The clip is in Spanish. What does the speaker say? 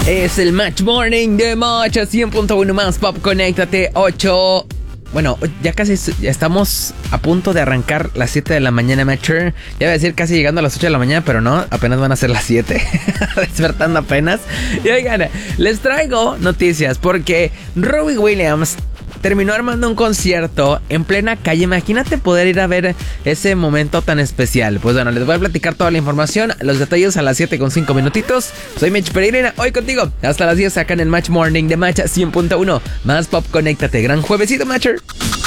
Es el Match Morning de Match 100.1 más Pop. Conéctate 8. Bueno, ya casi estamos a punto de arrancar las 7 de la mañana, Matcher. Ya iba a decir casi llegando a las 8 de la mañana, pero no, apenas van a ser las 7. Despertando apenas. Y oigan, les traigo noticias porque Robbie Williams terminó armando un concierto en plena calle. Imagínate poder ir a ver ese momento tan especial. Pues bueno, les voy a platicar toda la información, los detalles a las 7 con 5 minutitos. Soy Mitch Pereira, hoy contigo hasta las 10 acá en el Match Morning de Match 100.1 más Pop. Conéctate, gran juevesito, Matcher.